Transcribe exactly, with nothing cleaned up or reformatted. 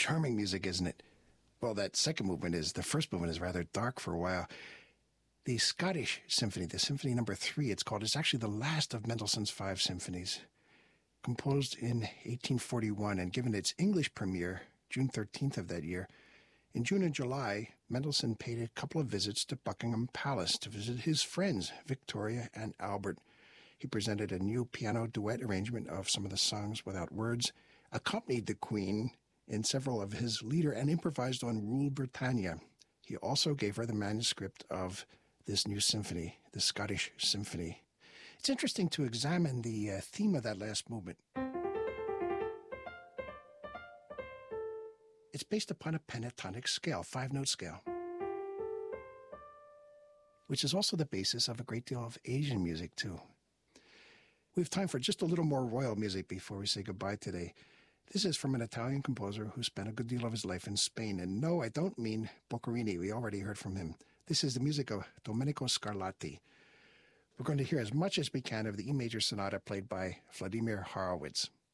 charming music, isn't it? Well, that second movement is, the first movement is rather dark for a while. The Scottish Symphony, the Symphony number three, it's called, is actually the last of Mendelssohn's five symphonies. Composed in eighteen forty-one and given its English premiere June thirteenth of that year, in June and July, Mendelssohn paid a couple of visits to Buckingham Palace to visit his friends, Victoria and Albert. He presented a new piano duet arrangement of some of the songs without words, accompanied the Queen in several of his lieder, and improvised on Rule Britannia. He also gave her the manuscript of this new symphony, the Scottish Symphony. It's interesting to examine the uh, theme of that last movement. It's based upon a pentatonic scale, five-note scale, which is also the basis of a great deal of Asian music, too. We have time for just a little more royal music before we say goodbye today. This is from an Italian composer who spent a good deal of his life in Spain. And no, I don't mean Boccherini. We already heard from him. This is the music of Domenico Scarlatti. We're going to hear as much as we can of the E major sonata played by Vladimir Horowitz.